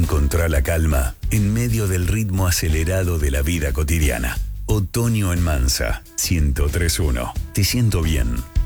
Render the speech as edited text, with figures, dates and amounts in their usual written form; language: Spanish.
Encontrá la calma en medio del ritmo acelerado de la vida cotidiana. Otoño en Mansa, 103.1. Te siento bien.